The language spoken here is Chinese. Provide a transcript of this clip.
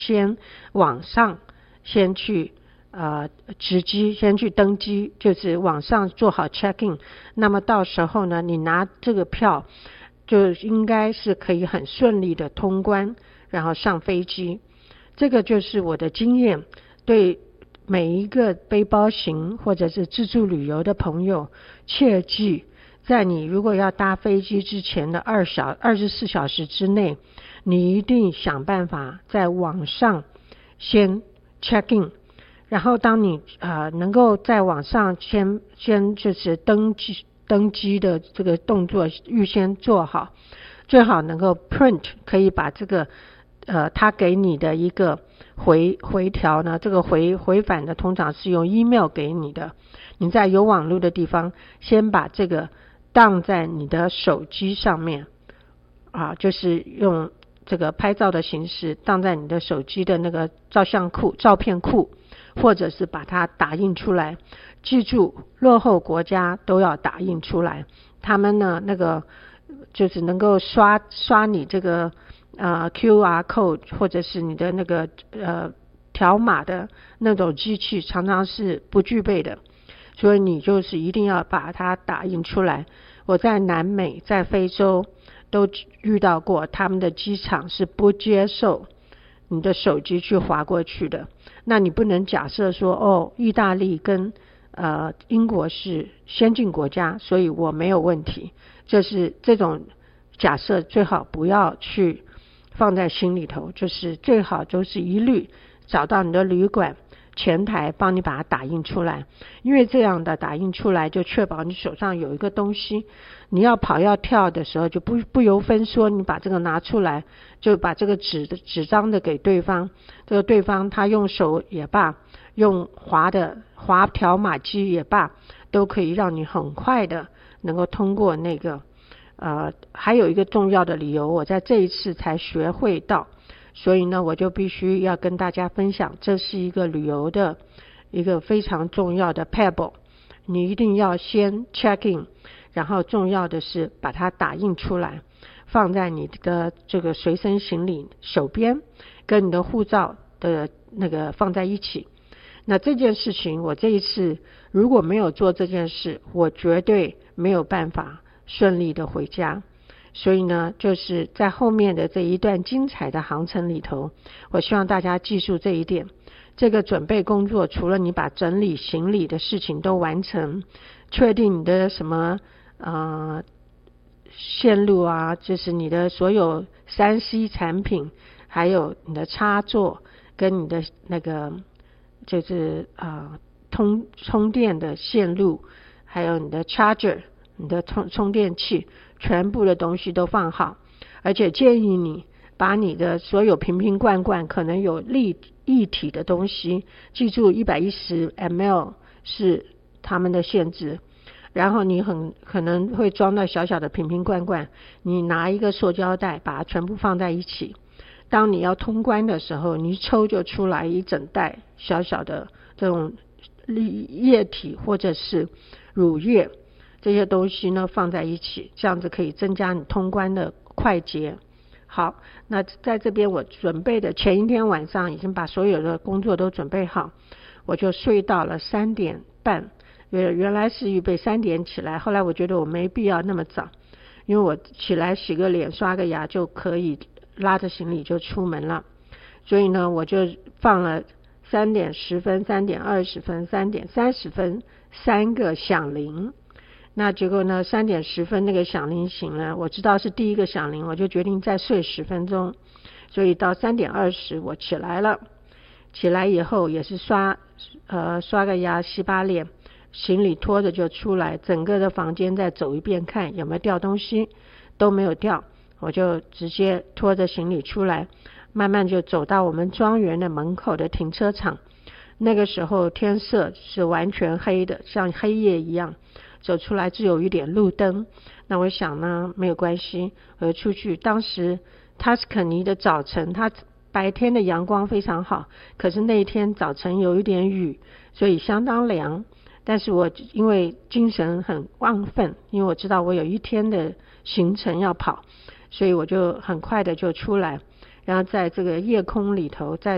先网上先去值机，先去登机，就是网上做好 check in， 那么到时候呢，你拿这个票就应该是可以很顺利的通关，然后上飞机。这个就是我的经验，对每一个背包行或者是自助旅游的朋友，切记在你如果要搭飞机之前的24小时之内，你一定想办法在网上先 check in， 然后当你能够在网上先就是登机的这个动作预先做好，最好能够 print， 可以把这个他给你的一个回条呢，这个回返的通常是用 email 给你的，你在有网络的地方先把这个当在你的手机上面就是用这个拍照的形式当在你的手机的那个照片库，或者是把它打印出来。记住，落后国家都要打印出来，他们呢那个就是能够刷你这个QR code 或者是你的那个条码的那种机器常常是不具备的，所以你就是一定要把它打印出来。我在南美在非洲都遇到过，他们的机场是不接受你的手机去滑过去的。那你不能假设说意大利跟英国是先进国家，所以我没有问题，这种假设最好不要去放在心里头，就是最好就是一律找到你的旅馆前台帮你把它打印出来，因为这样的打印出来就确保你手上有一个东西，你要跑要跳的时候就不由分说，你把这个拿出来，就把这个纸张的给对方，这个对方他用手也罢，用滑条码机也罢，都可以让你很快的能够通过那个还有一个重要的理由，我在这一次才学会到，所以呢我就必须要跟大家分享，这是一个旅游的一个非常重要的 pebble， 你一定要先 check in， 然后重要的是把它打印出来，放在你的这个随身行李手边，跟你的护照的那个放在一起。那这件事情我这一次如果没有做这件事，我绝对没有办法顺利的回家。所以呢，就是在后面的这一段精彩的航程里头，我希望大家记住这一点。这个准备工作，除了你把整理行李的事情都完成，确定你的什么线路就是你的所有 3C 产品，还有你的插座跟你的那个就是充电的线路，还有你的 charger， 你的充电器，全部的东西都放好。而且建议你把你的所有瓶瓶罐罐可能有液体的东西，记住110 ml 是他们的限制，然后你很可能会装到小小的瓶瓶罐罐，你拿一个塑胶袋把它全部放在一起，当你要通关的时候，你一抽就出来一整袋小小的这种液体或者是乳液，这些东西呢放在一起，这样子可以增加你通关的快捷。好，那在这边我准备的前一天晚上已经把所有的工作都准备好，我就睡到了3点半，原来是预备3点起来，后来我觉得我没必要那么早，因为我起来洗个脸刷个牙就可以拉着行李就出门了，所以呢我就放了3点10分、3点20分、3点30分3个响铃。那结果呢3点10分那个响铃醒了，我知道是第一个响铃，我就决定再睡10分钟，所以到3点20我起来了。起来以后也是刷个牙洗把脸，行李拖着就出来，整个的房间再走一遍看有没有掉东西，都没有掉，我就直接拖着行李出来，慢慢就走到我们庄园的门口的停车场。那个时候天色是完全黑的，像黑夜一样，走出来只有一点路灯，那我想呢没有关系，我就出去。当时塔斯肯尼的早晨，它白天的阳光非常好，可是那一天早晨有一点雨，所以相当凉，但是我因为精神很旺盛，因为我知道我有一天的行程要跑，所以我就很快的就出来，然后在这个夜空里头，在